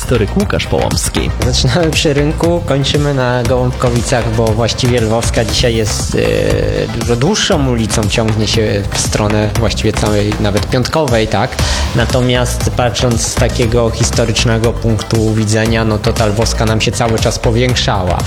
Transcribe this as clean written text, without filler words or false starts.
historyk Łukasz Połomski. Zaczynamy przy rynku, kończymy na Gołąbkowicach, bo właściwie Lwowska dzisiaj jest dużo dłuższą ulicą, ciągnie się w stronę właściwie całej, nawet piątkowej, tak? Natomiast patrząc z takiego historycznego punktu widzenia, no to ta Lwowska nam się cały czas powiększała.